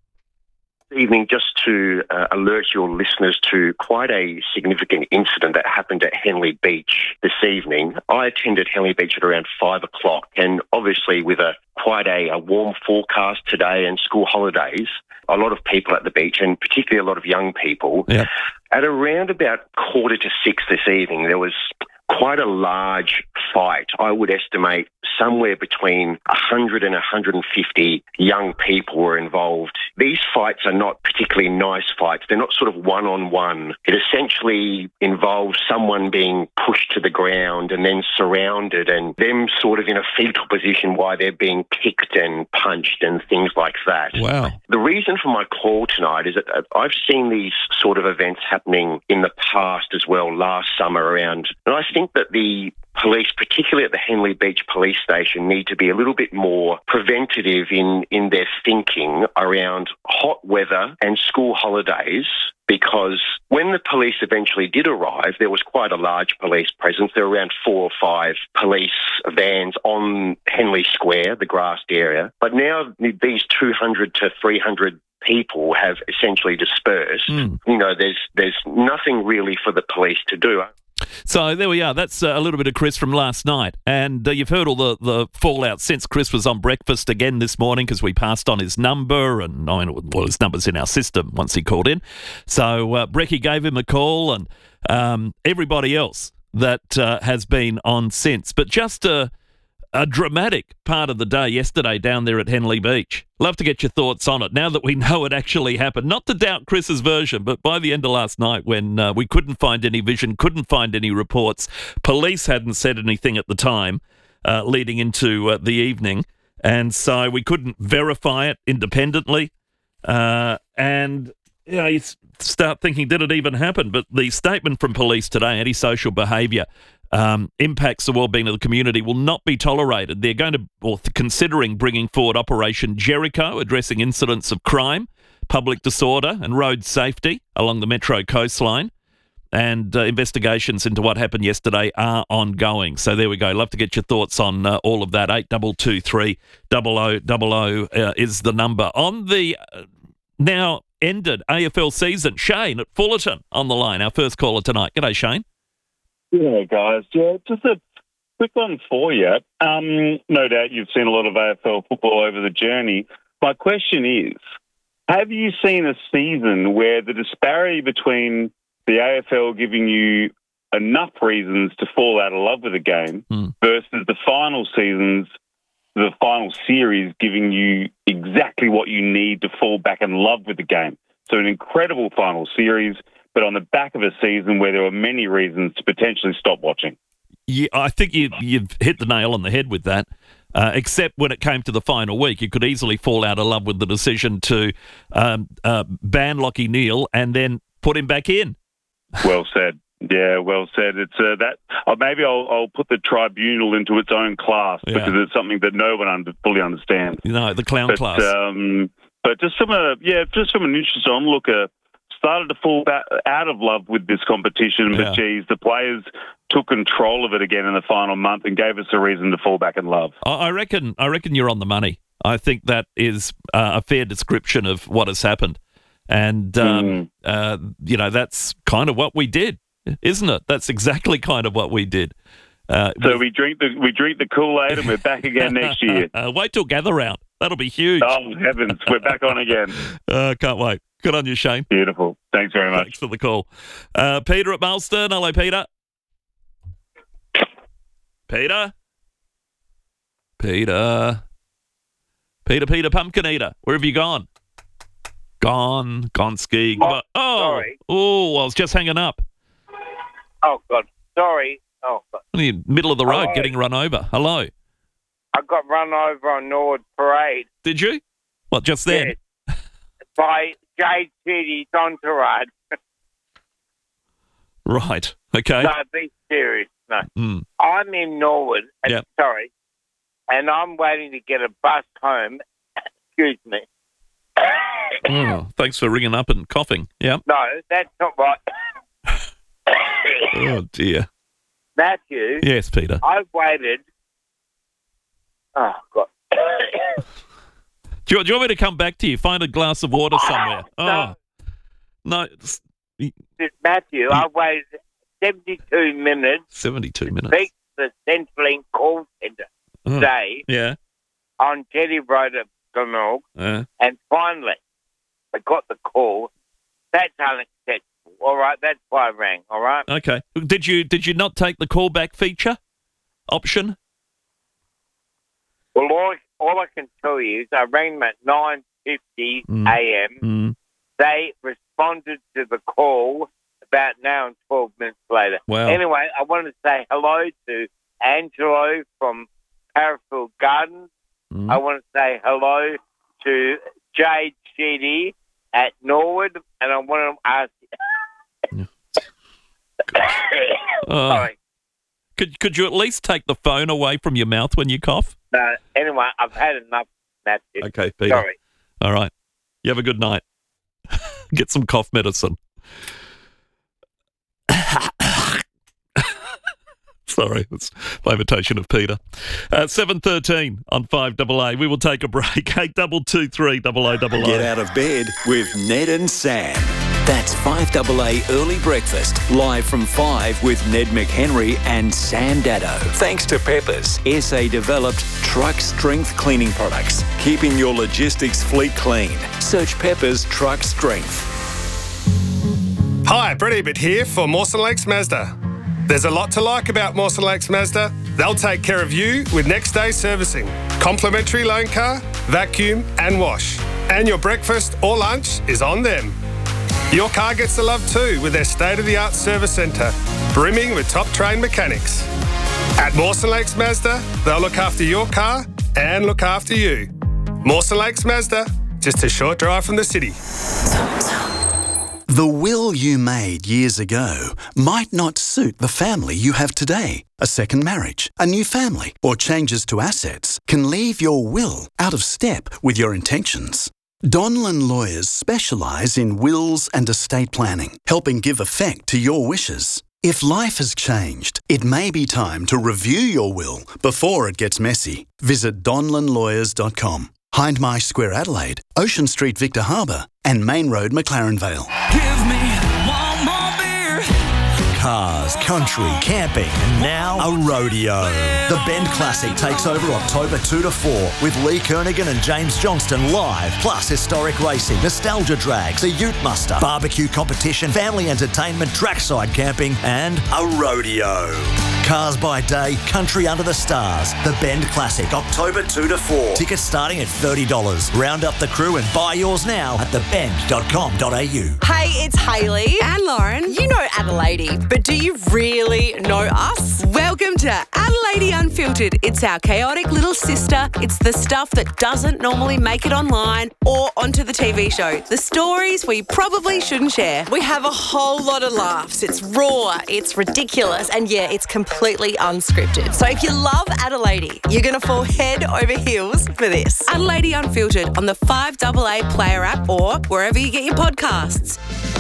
Evening, just to uh, alert your listeners to quite a significant incident that happened at Henley Beach this evening. I attended Henley Beach at around five o'clock, and obviously with a quite a, a warm forecast today and school holidays, a lot of people at the beach, and particularly a lot of young people. Yeah. At around about quarter to six this evening, there was quite a large fight. I would estimate somewhere between one hundred and one hundred fifty young people were involved. These fights are not particularly nice fights. They're not sort of one-on-one. It essentially involves someone being pushed to the ground and then surrounded, and them sort of in a fetal position while they're being kicked and punched and things like that. Wow. The reason for my call tonight is that I've seen these sort of events happening in the past as well, last summer around, and I think that the police, particularly at the Henley Beach Police Station, need to be a little bit more preventative in, in their thinking around hot weather and school holidays, because when the police eventually did arrive, there was quite a large police presence. There were around four or five police vans on Henley Square, the grassed area. But now these two hundred to three hundred people have essentially dispersed. Mm. You know, there's there's nothing really for the police to do. So there we are. That's uh, a little bit of Chris from last night. And uh, you've heard all the, the fallout since Chris was on breakfast again this morning, because we passed on his number, and I mean, well, his number's in our system once he called in. So uh, Brecky gave him a call, and um, everybody else that uh, has been on since. But just a, a dramatic part of the day yesterday down there at Henley Beach. Love to get your thoughts on it now that we know it actually happened. Not to doubt Chris's version, but by the end of last night, when uh, we couldn't find any vision, couldn't find any reports, police hadn't said anything at the time uh, leading into uh, the evening, and so we couldn't verify it independently. Uh, and you know, you start thinking, did it even happen? But the statement from police today, antisocial behaviour, Um, impacts the wellbeing of the community, will not be tolerated. They're going to, or considering bringing forward Operation Jericho, addressing incidents of crime, public disorder and road safety along the Metro coastline. And uh, investigations into what happened yesterday are ongoing. So there we go. Love to get your thoughts on uh, all of that. eight two two three, double oh double oh uh, is the number. On the uh, now ended A F L season, Shane at Fullerton on the line, our first caller tonight. G'day, Shane. Yeah, guys. Yeah, just a quick one for you. Um, no doubt you've seen a lot of A F L football over the journey. My question is, have you seen a season where the disparity between the A F L giving you enough reasons to fall out of love with a game mm. versus the final seasons, the final series giving you exactly what you need to fall back in love with the game? to an incredible final series, but on the back of a season where there were many reasons to potentially stop watching. Yeah, I think you, you've hit the nail on the head with that. Uh, except when it came to the final week, you could easily fall out of love with the decision to um, uh, ban Lachie Neale and then put him back in. Well said. Yeah, well said. It's uh, that. Uh, maybe I'll, I'll put the tribunal into its own class Yeah. because it's something that no one under, fully understands. You know, the clown but, class. Um, but just from a yeah, just from an interesting onlooker, started to fall back, out of love with this competition. Yeah. But geez, the players took control of it again in the final month and gave us a reason to fall back in love. I I reckon. I reckon you're on the money. I think that is uh, a fair description of what has happened, and um, Mm. uh, you know that's kind of what we did, isn't it? That's exactly kind of what we did. Uh, So we drink the we drink the Kool-Aid and we're back again next year. uh, wait till gather round. That'll be huge. Oh heavens, we're back on again. Uh, can't wait. Good on you, Shane. Beautiful. Thanks very much. Thanks for the call. Uh, Peter at Mailstone. Hello, Peter. Peter. Peter. Peter, Peter, Pumpkin Eater. Where have you gone? Gone. Gone skiing. Oh, oh, sorry. Oh, I was just hanging up. Oh, God. Sorry. Oh, God. In the middle of the road, Hello. getting run over. Hello. I got run over on Norwood Parade. Did you? What, just then? Yes. By Jade City's entourage. Right. Okay. No, be serious. No. Mm. I'm in Norwood. And, Yep. Sorry. And I'm waiting to get a bus home. Excuse me. Oh, thanks for ringing up and coughing. Yeah. No, that's not right. Oh, dear. Matthew. Yes, Peter. I waited. Oh, God. Do you, do you want me to come back to you? Find a glass of water somewhere. No. Oh, no. it's- Matthew, I waited seventy-two minutes seventy-two to minutes. speak to the Centrelink call centre Oh, today yeah. on Teddy Road at Glenelg, Uh, and finally I got the call. That's unacceptable. All right, that's why I rang. All right. okay. Did you did you not take the callback feature option? Well, all, all I can tell you is I rang them at nine fifty Mm. a.m. Mm. They responded to the call about now and twelve minutes later. Wow. Anyway, I wanted to say hello to Angelo from Parafield Gardens. Mm. I want to say hello to Jade Sheedy at Norwood, and I want to ask Oh. Sorry. Could could you at least take the phone away from your mouth when you cough? No, anyway, I've had enough, Matthew. Okay, Peter. Sorry. All right. You have a good night. Get some cough medicine. Sorry, that's my imitation of Peter. Uh, seven thirteen on five A A. We will take a break. eight two two three double oh double oh. Get out of bed with Ned and Sam. That's five A A Early Breakfast, live from five with Ned McHenry and Sam Daddo. Thanks to Peppers, S A-developed truck strength cleaning products, keeping your logistics fleet clean. Search Peppers Truck Strength. Hi, Brett Ebert here for Mawson Lakes Mazda. There's a lot to like about Mawson Lakes Mazda. They'll take care of you with next day servicing, complimentary loan car, vacuum and wash. And your breakfast or lunch is on them. Your car gets the love too with their state-of-the-art service centre, brimming with top-trained mechanics. At Mawson Lakes Mazda, they'll look after your car and look after you. Mawson Lakes Mazda, just a short drive from the city. The will you made years ago might not suit the family you have today. A second marriage, a new family, or changes to assets can leave your will out of step with your intentions. Donlan Lawyers specialise in wills and estate planning, helping give effect to your wishes. If life has changed, it may be time to review your will before it gets messy. Visit donlan lawyers dot com. Hindmarsh Square, Adelaide, Ocean Street, Victor Harbour, and Main Road, McLaren Vale. Give me one more beer. Cars, country, camping, and now a rodeo. The Bend Classic takes over October two to four with Lee Kernaghan and James Johnston live, plus historic racing, nostalgia drags, a ute muster, barbecue competition, family entertainment, trackside camping, and a rodeo. Cars by day, country under the stars. The Bend Classic, October two to four. Tickets starting at thirty dollars. Round up the crew and buy yours now at the bend dot com dot a u. Hey, it's Hayley and Lauren. You know Adelaide, but do you really know us? Welcome to Adelaide Unfiltered. It's our chaotic little sister. It's the stuff that doesn't normally make it online or onto the T V show. The stories we probably shouldn't share. We have a whole lot of laughs. It's raw, it's ridiculous, and yeah, it's completely unscripted. So if you love Adelaide, you're going to fall head over heels for this. Adelaide Unfiltered on the five A A Player app or wherever you get your podcasts.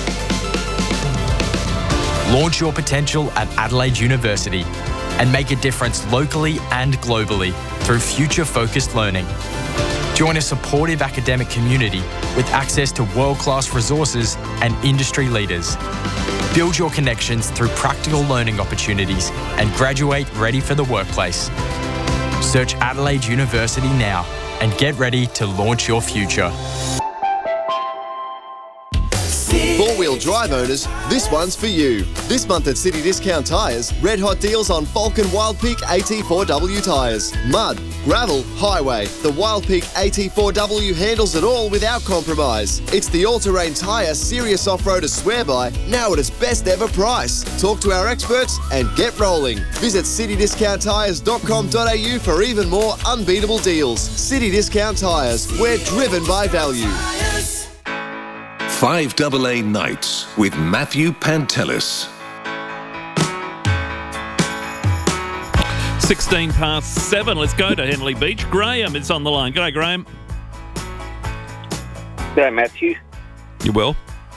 Launch your potential at Adelaide University and make a difference locally and globally through future-focused learning. Join a supportive academic community with access to world-class resources and industry leaders. Build your connections through practical learning opportunities and graduate ready for the workplace. Search Adelaide University now and get ready to launch your future. Four-wheel drive owners, this one's for you. This month at City Discount Tyres, red hot deals on Falcon Wild Peak A T four W tyres. Mud, gravel, highway. The Wild Peak A T four W handles it all without compromise. It's the all-terrain tyre serious off-roaders swear by, now at its best ever price. Talk to our experts and get rolling. Visit city discount tyres dot com dot a u for even more unbeatable deals. City Discount Tyres, we're driven by value. five A A Nights with Matthew Pantelis. sixteen past seven. Let's go to Henley Beach. Graham is on the line. G'day, Graham. G'day, Matthew. You will?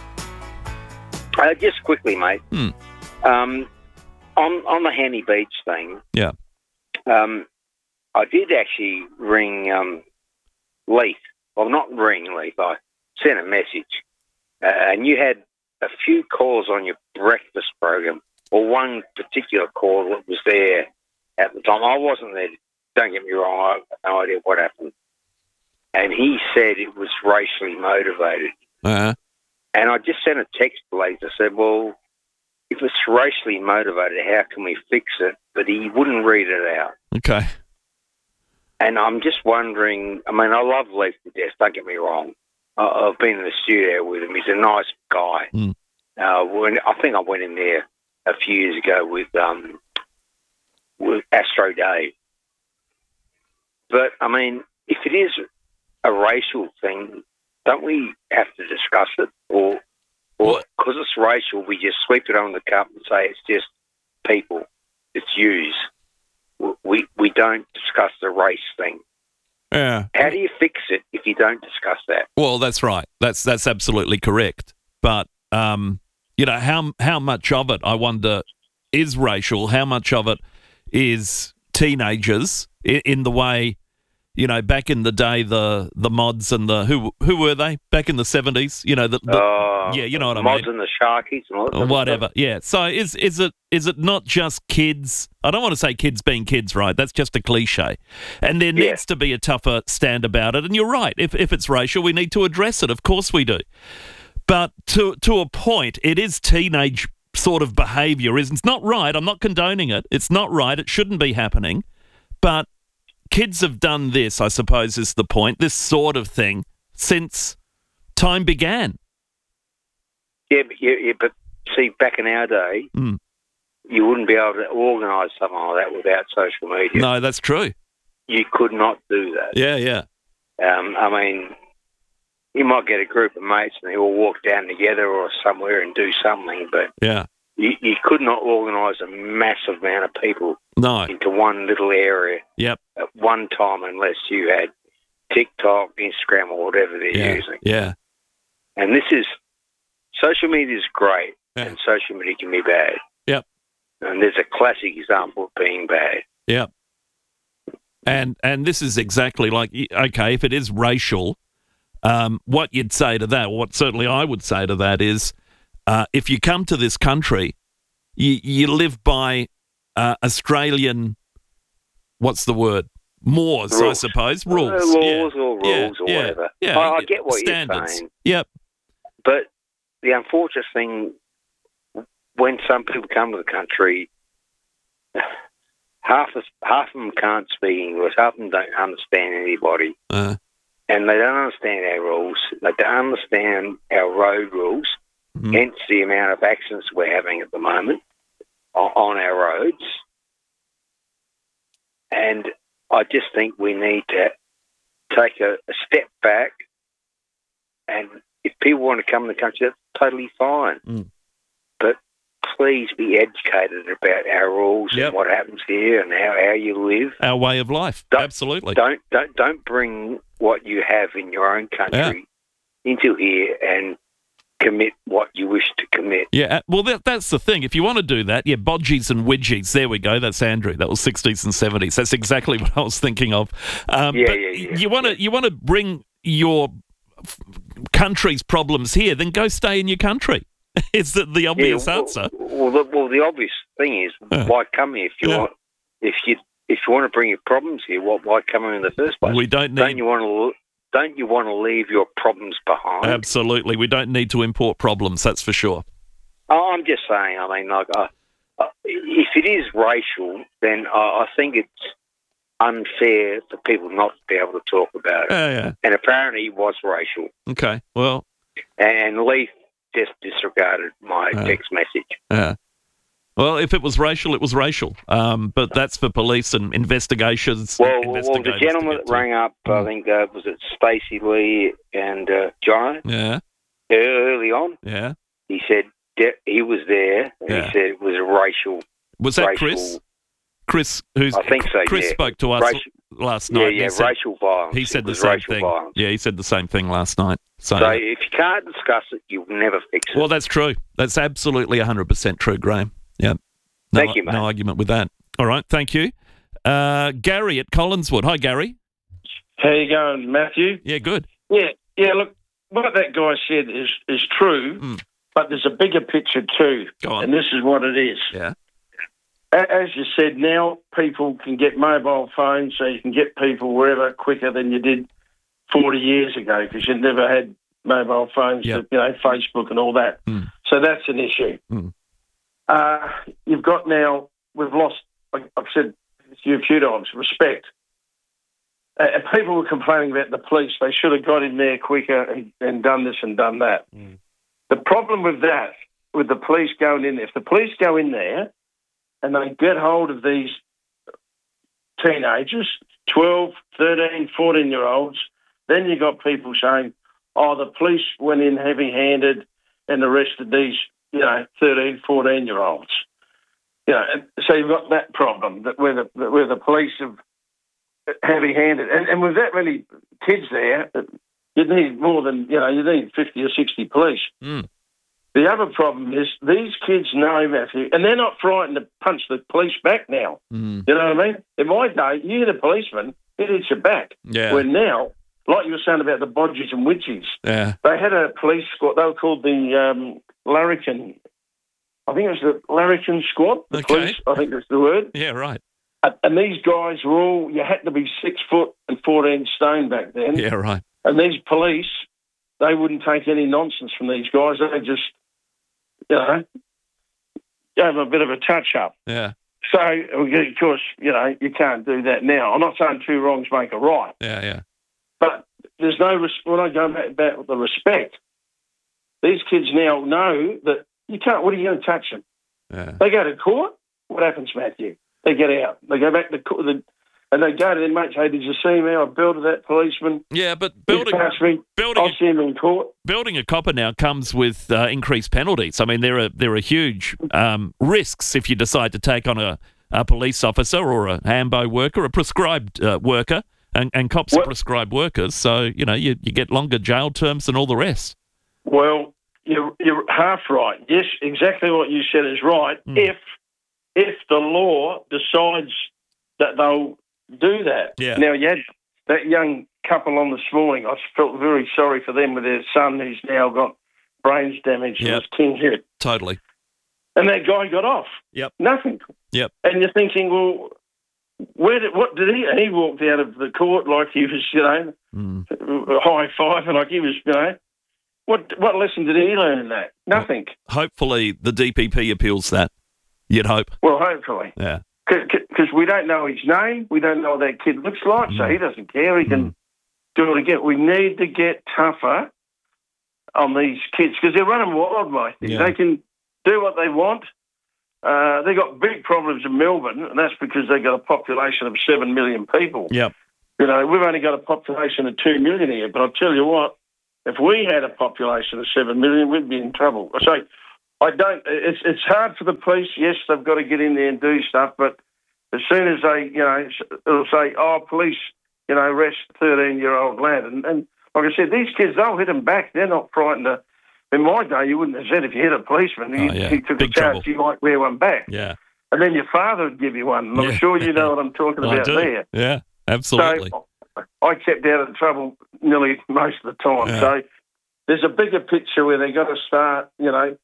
Uh, just quickly, mate. Hmm. Um, on on the Henley Beach thing, Yeah. um, I did actually ring um, Leith. Well, not ring Leith. I sent a message. Uh, and you had a few calls on your breakfast program, or one particular call that was there at the time. I wasn't there. Don't get me wrong. I have no idea what happened. And he said it was racially motivated. Uh-huh. And I just sent a text to Leith. I said, well, if it's racially motivated, how can we fix it? But he wouldn't read it out. Okay. And I'm just wondering, I mean, I love Leith to death, don't get me wrong. Uh, I've been in the studio with him. He's a nice guy. Mm. Uh, when, I think I went in there a few years ago with um, with Astro Dave. But, I mean, if it is a racial thing, don't we have to discuss it? Or or because it's racial, we just sweep it under the cup and say it's just people, it's yous. We, we don't discuss the race thing. Yeah. How do you fix it if you don't discuss that? Well, that's right. That's that's absolutely correct. But um, you know, how how much of it, I wonder, is racial? How much of it is teenagers in, in the way, you know, back in the day, the the mods and the who who were they back in the seventies? You know, the, the uh, yeah, you know what I mods mean. and the Sharkies and all that Or whatever. Yeah. So is is it is it not just kids? I don't want to say kids being kids, right? That's just a cliche. And there Yeah. needs to be a tougher stand about it. And you're right. If if it's racial, we need to address it. Of course we do. But to to a point, it is teenage sort of behaviour. Isn't it's not right. I'm not condoning it. It's not right. It shouldn't be happening. But kids have done this, I suppose, is the point. This sort of thing since time began. Yeah, but, yeah, yeah, but see, back in our day, Mm. you wouldn't be able to organise something like that without social media. No, that's true. You could not do that. Yeah, yeah. Um, I mean, you might get a group of mates and they all walk down together or somewhere and do something, but Yeah. you, you could not organise a massive amount of people No. into one little area Yep. at one time unless you had TikTok, Instagram, or whatever they're Yeah. using. Yeah. And this is, social media is great, and social media can be bad. Yep. And there's a classic example of being bad. Yep. And and this is exactly like, okay, if it is racial, um, what you'd say to that, what certainly I would say to that is, uh, if you come to this country, you, you live by uh, Australian, what's the word? Mores, I Rules. suppose. Uh, Rules. laws yeah. or Yeah, rules or yeah, whatever. Yeah, I, I yeah. get what Standards. you're saying. Yep. But the unfortunate thing, when some people come to the country, half of, half of them can't speak English, half of them don't understand anybody, Uh, and they don't understand our rules. They don't understand our road rules, mhm. hence the amount of accidents we're having at the moment on, on our roads. And I just think we need to take a, a step back, and if people want to come to the country, that's totally fine. Mm. But please be educated about our rules Yep. and what happens here and how, how you live. Our way of life. Don't, Absolutely. Don't don't don't bring what you have in your own country into here and commit what you wish to commit. Yeah, uh, well, that, that's the thing. If you want to do that, yeah, bodgies and widgies. There we go. That's Andrew. That was sixties and seventies. That's exactly what I was thinking of. Um, Yeah, but yeah, yeah. You want to you want to bring your f- country's problems here, then go stay in your country. It's the, the obvious Yeah, well, answer. Well, the, well, the obvious thing is, Yeah. why come here if you Yeah. want? If you if you want to bring your problems here, what why come here in the first place? We don't need. Don't you want to? Don't you want to leave your problems behind? Absolutely, we don't need to import problems. That's for sure. Oh, I'm just saying. I mean, like, uh, uh, if it is racial, then uh, I think it's unfair for people not to be able to talk about it. Yeah, yeah. And apparently, it was racial. Okay. Well. And Leith just disregarded my Uh, text message. Yeah. Well, if it was racial, it was racial. Um, but that's for police and investigations. Well, well, the investigators to gentleman get that to. rang up, I think, uh, was it Stacey Lee and uh, John? Yeah. Early on, Yeah. he said de- he was there, and Yeah. he said it was a racial. Was that racial, Chris? Chris, who's I think so. Chris yeah. spoke to us Racial- last Yeah, night. and yeah, he said, racial violence. He said It the was same racial thing. violence. Yeah, he said the same thing last night. So, So if you can't discuss it, you'll never fix it. well, that's true. That's absolutely one hundred percent true, Graham. Yeah. No, Thank you, mate. No argument with that. All right, thank you. Uh, Gary at Collinswood. Hi, Gary. How you going, Matthew? Yeah, good. Yeah, yeah. Look, what that guy said is is true, but there's a bigger picture too, Go on. and this is what it is. Yeah. A- As you said, now people can get mobile phones, so you can get people wherever quicker than you did forty years ago, because you never had mobile phones, Yep. you know, Facebook and all that. Mm. So that's an issue. Mm. Uh, you've got now, we've lost, like I've said to you a few times, respect. Uh, and people were complaining about the police. They should have got in there quicker and, and done this and done that. Mm. The problem with that, with the police going in there, if the police go in there and they get hold of these teenagers, twelve, thirteen, fourteen-year-olds, then you got people saying, oh, the police went in heavy-handed and arrested these, you know, thirteen, fourteen-year-olds. You know, and so you've got that problem, that where the, where the police have heavy-handed. And, and with that many kids there, you need more than, you know, you need fifty or sixty police. Mm. The other problem is these kids know, Matthew, and they're not frightened to punch the police back now. Mm. You know what I mean? In my day, you hit a policeman, it hits you back. Yeah. Where now, like you were saying about the bodges and witches, Yeah. they had a police squad. They were called the um, Larrikin. I think it was the Larrikin Squad. The Okay. police, I think that's the word. Yeah, right. And, and these guys were all, you had to be six foot and fourteen stone back then. Yeah, right. And these police, they wouldn't take any nonsense from these guys. They just, you know, gave them a bit of a touch-up. Yeah. So, of course, you know, you can't do that now. I'm not saying two wrongs make a right, Yeah, yeah. but there's no, res- when I go back, back with the respect, these kids now know that you can't, what are you going to touch them? Yeah. They go to court, what happens, Matthew? They get out. They go back to court, the, and they go to their mates, hey, did you see me? I belted that policeman. Yeah, but He building passed me. building I'll see him in court. building a copper now comes with uh, increased penalties. I mean, there are there are huge um, risks if you decide to take on a, a police officer or a Hambo worker, a prescribed uh, worker, and, and cops are prescribed workers. So you know you, you get longer jail terms and all the rest. Well, you're, you're half right. Yes, exactly what you said is right. Mm. If if the law decides that they'll do that. Yeah. Now, you had that young couple on this morning. I felt very sorry for them with their son who's now got brains damaged and Yep. was king hit. Totally. And that guy got off. Yep. Nothing. Yep. And you're thinking, well, where did what did he? And he walked out of the court like he was, you know, Mm. high five, and like he was, you know, what what lesson did he learn in that? Nothing. Hopefully, the D P P appeals that. You'd hope. Well, hopefully. Yeah. because we don't know his name, we don't know what that kid looks like, so he doesn't care. He can do it again. We need to get tougher on these kids because they're running wild, mate. Yeah. They can do what they want. Uh, they've got big problems in Melbourne, and that's because they've got a population of seven million people. Yep. You know, we've only got a population of two million here, but I'll tell you what, if we had a population of seven million, we'd be in trouble. So I don't, it's it's hard for the police. Yes, they've got to get in there and do stuff, but as soon as they, you know, it'll say, oh, police, you know, arrest thirteen-year-old lad. And, and like I said, these kids, they'll hit them back. They're not frightened to. In my day, you wouldn't have said if you hit a policeman, Oh, he, yeah. he took Big a charge, trouble. you might wear one back. Yeah. And then your father would give you one. And I'm Yeah. sure you know what I'm talking I about do. there. Yeah, absolutely. So I kept out of trouble nearly most of the time. Yeah. So there's a bigger picture where they've got to start, you know,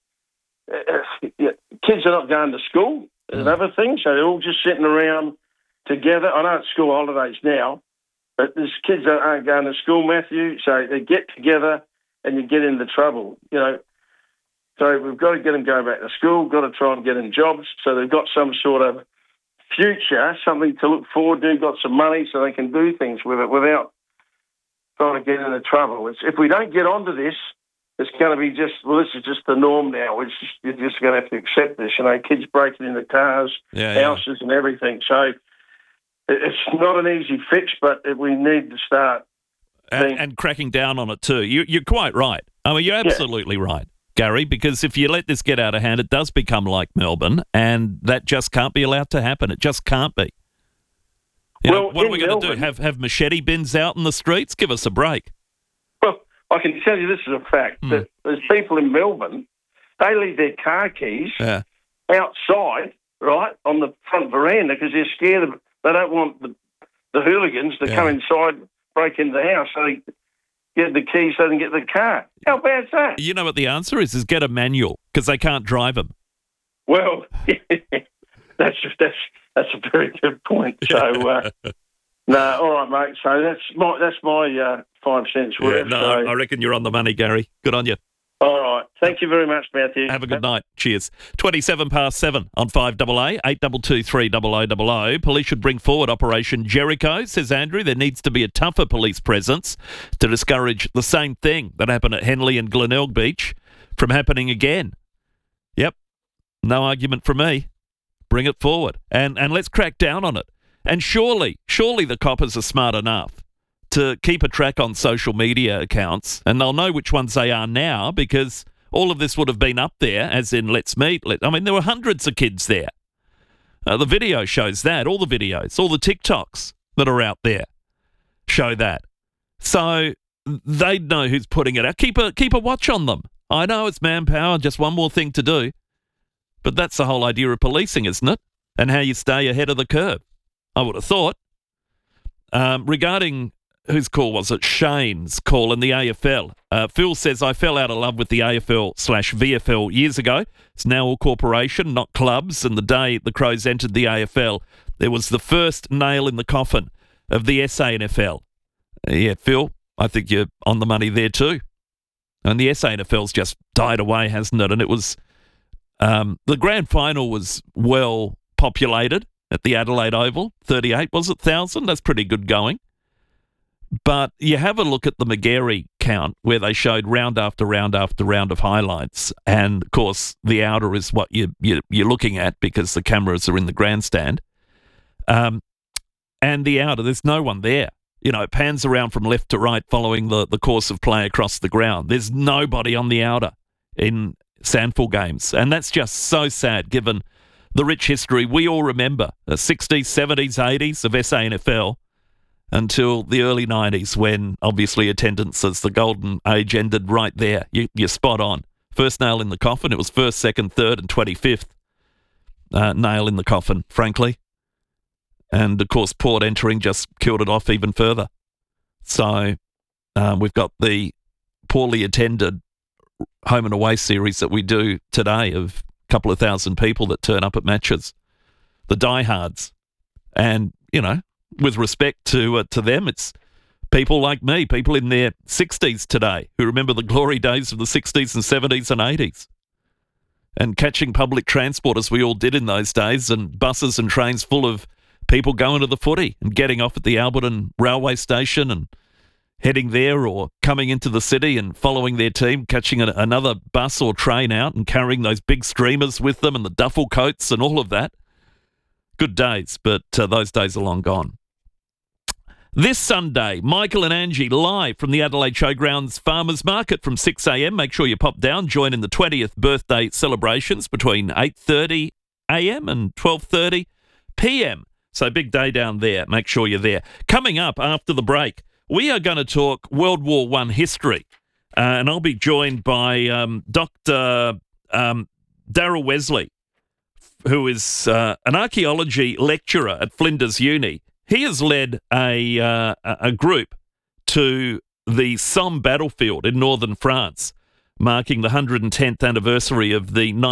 uh, yeah, kids are not going to school. There's another thing. So they're all just sitting around together. I know it's school holidays now, but there's kids that aren't going to school, Matthew. So they get together and you get into trouble, you know. So we've got to get them going back to school, got to try and get them jobs so they've got some sort of future, something to look forward to, got some money so they can do things with it without trying to get into trouble. It's, if we don't get onto this, it's going to be just, well, this is just the norm now. It's just, you're just going to have to accept this, you know, kids breaking into cars, Yeah, yeah. houses and everything. So it- it's not an easy fix, but we need to start. And, and cracking down on it too. You, you're quite right. I mean, you're absolutely right, Gary, because if you let this get out of hand, it does become like Melbourne, and that just can't be allowed to happen. It just can't be. You know, Well, what are in we going to do? Melbourne- Have have machete bins out in the streets? Give us a break. Well, I can tell you this is a fact, Hmm. that there's people in Melbourne, they leave their car keys Yeah. outside, right, on the front veranda because they're scared of, they don't want the, the hooligans to Yeah. come inside, break into the house, so they get the keys so they can get the car. How bad's that? You know what the answer is? Is get a manual because they can't drive them. Well, that's that's that's a very good point. So, uh, no, all right, mate. So that's my that's my uh, five cents Yeah, worth. no, so, I reckon you're on the money, Gary. Good on you. all right. Thank you very much, Matthew. Have a good night. Cheers. twenty-seven past seven on five A A, eight two two three double oh double oh. Police should bring forward Operation Jericho, says Andrew. There needs to be a tougher police presence to discourage the same thing that happened at Henley and Glenelg Beach from happening again. Yep. No argument from me. Bring it forward. And, and let's crack down on it. And surely, surely the coppers are smart enough to keep a track on social media accounts, and they'll know which ones they are now because all of this would have been up there, as in Let's Meet. Let, I mean, there were hundreds of kids there. Uh, the video shows that. All the videos, all the TikToks that are out there show that. So they'd know who's putting it out. Keep a, keep a watch on them. I know it's manpower, just one more thing to do. But that's the whole idea of policing, isn't it? And how you stay ahead of the curve, I would have thought. Um, regarding... Whose call was it? Shane's call in the A F L. Uh, Phil says, I fell out of love with the A F L slash V F L years ago. It's now all corporation, not clubs. And the day the Crows entered the A F L, there was the first nail in the coffin of the S A N F L. Uh, yeah, Phil, I think you're on the money there too. And the S A N F L's just died away, hasn't it? And it was, um, the grand final was well populated at the Adelaide Oval. thirty-eight, was it, thousand? That's pretty good going. But you have a look at the Magarey count where they showed round after round after round of highlights. And, of course, the outer is what you, you, you're looking at because the cameras are in the grandstand. Um, and the outer, there's no one there. You know, it pans around from left to right following the, the course of play across the ground. There's nobody on the outer in Sandful games. And that's just so sad given the rich history we all remember, the sixties, seventies, eighties of S A N F L. Until the early nineties when, obviously, attendance as the golden age ended right there. You, you're spot on. First nail in the coffin. It was first, second, third and twenty-fifth uh, nail in the coffin, frankly. And, of course, Port entering just killed it off even further. So um, we've got the poorly attended home and away series that we do today of a couple of thousand people that turn up at matches. The diehards. And, you know, with respect to uh, to them, it's people like me, people in their sixties today who remember the glory days of the sixties and seventies and eighties. and catching public transport as we all did in those days, and buses and trains full of people going to the footy and getting off at the Alberton railway station and heading there, or coming into the city and following their team, catching a, another bus or train out and carrying those big streamers with them and the duffel coats and all of that. Good days, but uh, those days are long gone. This Sunday, Michael and Angie live from the Adelaide Showgrounds Farmers Market from six a.m. Make sure you pop down, join in the twentieth birthday celebrations between eight thirty a.m. and twelve thirty p.m. So big day down there. Make sure you're there. Coming up after the break, we are going to talk World War One history, uh, and I'll be joined by um, Doctor Um, Darryl Wesley, who is uh, an archaeology lecturer at Flinders Uni. He has led a uh, a group to the Somme battlefield in northern France, marking the one hundred tenth anniversary of the